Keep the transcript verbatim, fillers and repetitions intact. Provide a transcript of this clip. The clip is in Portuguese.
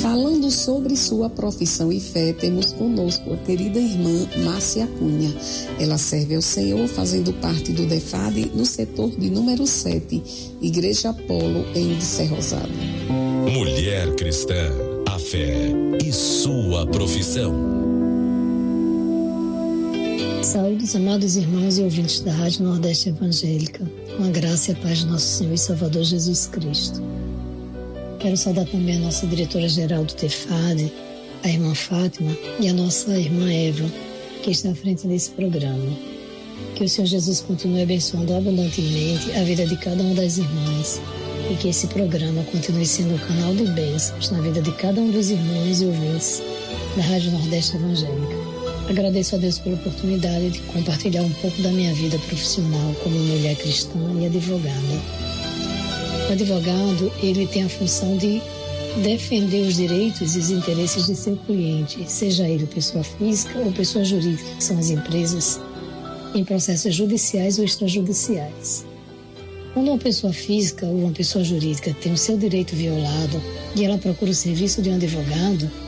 Falando sobre sua profissão e fé, temos conosco a querida irmã Márcia Cunha. Ela serve ao Senhor fazendo parte do DEFAD no setor de número sete, Igreja Apolo, em Serrosado. Mulher cristã, a fé e sua profissão. Saúde, amados irmãos e ouvintes da Rádio Nordeste Evangélica, com a graça e a paz de nosso Senhor e Salvador Jesus Cristo. Quero saudar também a nossa diretora-geral do DEFAD, a irmã Fátima, e a nossa irmã Eva, que está à frente desse programa. Que o Senhor Jesus continue abençoando abundantemente a vida de cada uma das irmãs e que esse programa continue sendo um canal de bênçãos na vida de cada um dos irmãos e ouvintes da Rádio Nordeste Evangélica. Agradeço a Deus pela oportunidade de compartilhar um pouco da minha vida profissional como mulher cristã e advogada. O advogado, ele tem a função de defender os direitos e os interesses de seu cliente, seja ele pessoa física ou pessoa jurídica, que são as empresas, em processos judiciais ou extrajudiciais. Quando uma pessoa física ou uma pessoa jurídica tem o seu direito violado e ela procura o serviço de um advogado,